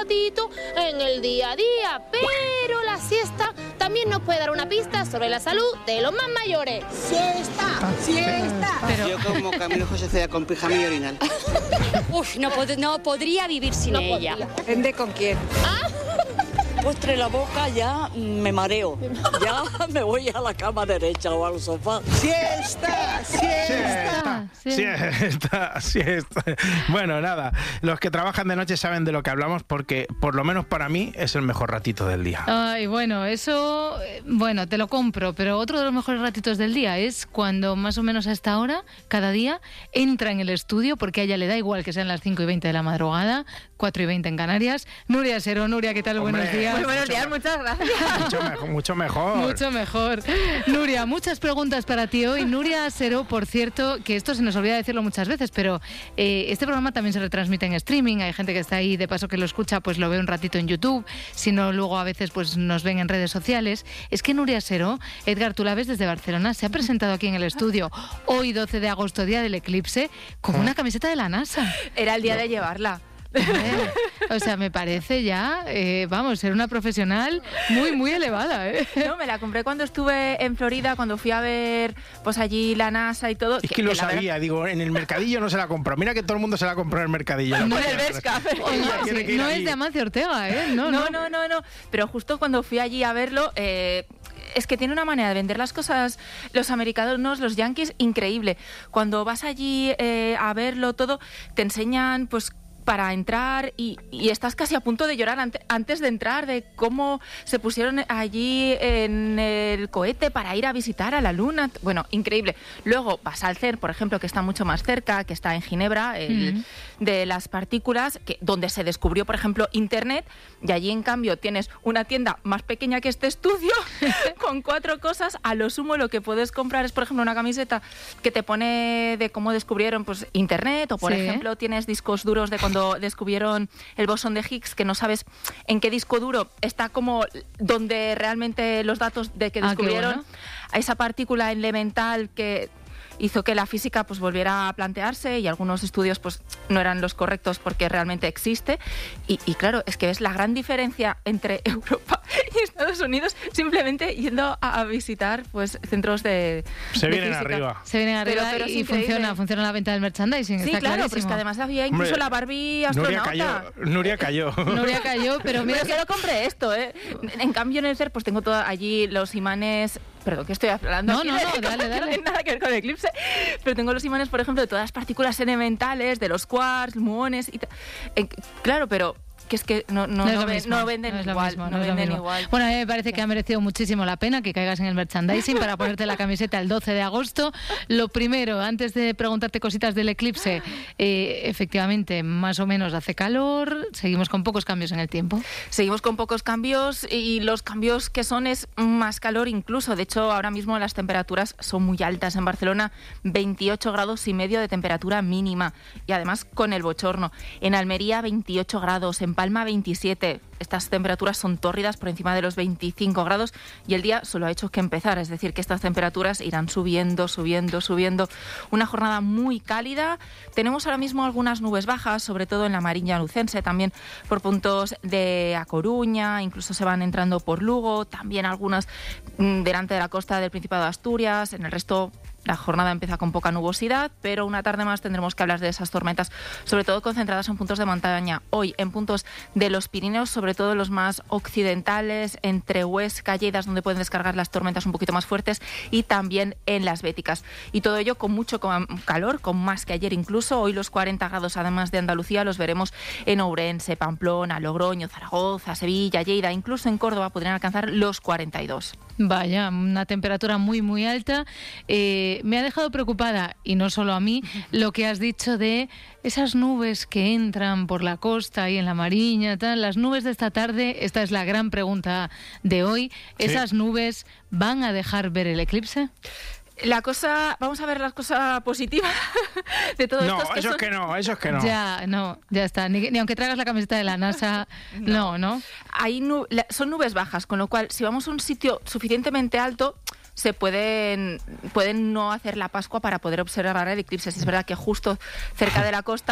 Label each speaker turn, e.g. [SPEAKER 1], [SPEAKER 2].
[SPEAKER 1] ratito en el día a día, pero la siesta también nos puede dar una pista sobre la salud de los más mayores.
[SPEAKER 2] ¡Siesta!
[SPEAKER 3] Pero...
[SPEAKER 4] Yo como Camilo José Cela con pijama y orinal.
[SPEAKER 3] Uf, no podría vivir sin ella.
[SPEAKER 2] ¿Depende con quién?
[SPEAKER 5] Postre la boca ya me mareo. Ya me voy a la cama derecha o al sofá.
[SPEAKER 4] ¡Siesta!
[SPEAKER 6] Siesta. Bueno, nada, los que trabajan de noche saben de lo que hablamos porque, por lo menos para mí, es el mejor ratito del día.
[SPEAKER 2] Ay, bueno, eso, bueno, te lo compro, pero otro de los mejores ratitos del día es cuando más o menos a esta hora, cada día, entra en el estudio, porque a ella le da igual que sean las 5:20 de la madrugada, 4:20 en Canarias. Nuria Sero. Nuria, ¿qué tal?
[SPEAKER 6] Hombre,
[SPEAKER 2] buenos días.
[SPEAKER 1] Muy buenos días, muchas gracias.
[SPEAKER 6] Mucho mejor.
[SPEAKER 2] Mucho mejor. Nuria, muchas preguntas para ti hoy. Nuria Sero, por cierto, que esto se nos olvida decirlo muchas veces, pero este programa también se retransmite en streaming. Hay gente que está ahí, de paso que lo escucha, pues lo ve un ratito en YouTube. Si no, luego a veces pues nos ven en redes sociales. Es que Nuria Sero, Edgar, tú la ves desde Barcelona, se ha presentado aquí en el estudio hoy, 12 de agosto, día del eclipse, con una camiseta de la NASA.
[SPEAKER 1] Era el día de llevarla.
[SPEAKER 2] O sea, me parece ya, vamos, ser una profesional muy, muy elevada, ¿eh?
[SPEAKER 1] No, me la compré cuando estuve en Florida, cuando fui a ver pues allí la NASA y todo.
[SPEAKER 6] Es que lo sabía, digo, en el mercadillo no se la compró. Mira que todo el mundo se la compró en el mercadillo.
[SPEAKER 1] No es el Bershka.
[SPEAKER 2] No es de Amancio Ortega, ¿eh? No.
[SPEAKER 1] Pero justo cuando fui allí a verlo... es que tiene una manera de vender las cosas, los americanos, los yankees, increíble. Cuando vas allí a verlo todo, te enseñan pues para entrar y estás casi a punto de llorar antes de entrar, de cómo se pusieron allí en el cohete para ir a visitar a la Luna. Bueno, increíble. Luego vas al CERN, por ejemplo, que está mucho más cerca, que está en Ginebra, de las partículas, donde se descubrió, por ejemplo, Internet, y allí, en cambio, tienes una tienda más pequeña que este estudio, con 4 cosas. A lo sumo, lo que puedes comprar es, por ejemplo, una camiseta que te pone de cómo descubrieron pues Internet, o, por ejemplo, tienes discos duros de cuando descubrieron el bosón de Higgs, que no sabes en qué disco duro está, como donde realmente los datos de que descubrieron a esa partícula elemental que hizo que la física pues volviera a plantearse, y algunos estudios pues no eran los correctos porque realmente existe. Y claro, es que ves la gran diferencia entre Europa y Estados Unidos simplemente yendo a visitar pues centros de
[SPEAKER 6] vienen
[SPEAKER 1] física.
[SPEAKER 6] arriba.
[SPEAKER 2] Se vienen arriba,
[SPEAKER 1] pero
[SPEAKER 2] y funciona la venta del merchandising.
[SPEAKER 1] Sí,
[SPEAKER 2] está
[SPEAKER 1] claro,
[SPEAKER 2] clarísimo.
[SPEAKER 1] pero es que además había incluso la Barbie astronauta.
[SPEAKER 6] Nuria cayó,
[SPEAKER 2] pero mira,
[SPEAKER 1] yo no compré esto, ¿eh? En cambio, en el CERN pues tengo allí los imanes. Perdón, que estoy hablando aquí
[SPEAKER 2] dale.
[SPEAKER 1] No tiene nada que ver con el eclipse, pero tengo los imanes, por ejemplo, de todas las partículas elementales, de los quarks, muones y claro, pero que es que no venden igual.
[SPEAKER 2] Bueno, a mí me parece que ha merecido muchísimo la pena que caigas en el merchandising para ponerte la camiseta el 12 de agosto. Lo primero, antes de preguntarte cositas del eclipse, efectivamente, más o menos hace calor, seguimos con pocos cambios en el tiempo.
[SPEAKER 1] Seguimos con pocos cambios, y los cambios que son es más calor incluso. De hecho, ahora mismo las temperaturas son muy altas. En Barcelona, 28,5 grados de temperatura mínima, y además con el bochorno. En Almería, 28 grados. En Palma, 27. Estas temperaturas son tórridas, por encima de los 25 grados, y el día solo ha hecho que empezar, es decir, que estas temperaturas irán subiendo. Una jornada muy cálida. Tenemos ahora mismo algunas nubes bajas, sobre todo en la Mariña Lucense, también por puntos de A Coruña, incluso se van entrando por Lugo, también algunas delante de la costa del Principado de Asturias. En el resto, la jornada empieza con poca nubosidad, pero una tarde más tendremos que hablar de esas tormentas, sobre todo concentradas en puntos de montaña. Hoy en puntos de los Pirineos, sobre todo los más occidentales, entre Huesca, Lleida, donde pueden descargar las tormentas un poquito más fuertes, y también en las Béticas. Y todo ello con mucho calor, con más que ayer incluso. Hoy los 40 grados, además de Andalucía, los veremos en Ourense, Pamplona, Logroño, Zaragoza, Sevilla, Lleida, incluso en Córdoba podrían alcanzar los 42.
[SPEAKER 2] Vaya, una temperatura muy, muy alta. Me ha dejado preocupada, y no solo a mí, lo que has dicho de esas nubes que entran por la costa y en la Mariña, tal. Las nubes de esta tarde, esta es la gran pregunta de hoy. ¿Esas nubes van a dejar ver el eclipse?
[SPEAKER 1] Vamos a ver la cosa positiva de todo esto.
[SPEAKER 6] No, eso es que no.
[SPEAKER 2] Ya está. Ni aunque traigas la camiseta de la NASA, no.
[SPEAKER 1] Son nubes bajas, con lo cual, si vamos a un sitio suficientemente alto, se pueden no hacer la Pascua para poder observar el eclipse. Si es verdad que justo cerca de la costa